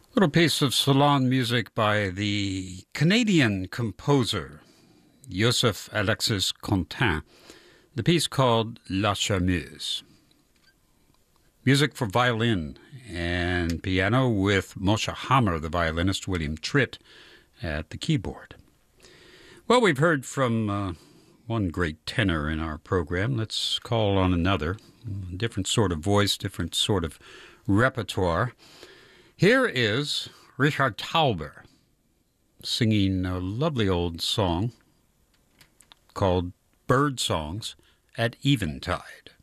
Little piece of salon music by the Canadian composer Joseph Alexis Contin, the piece called La Charmeuse. Music for violin and piano with Moshe Hammer, the violinist, William Tritt at the keyboard. Well, we've heard from one great tenor in our program. Let's call on another. Different sort of voice, different sort of repertoire. Here is Richard Tauber singing a lovely old song called Bird Songs at Eventide.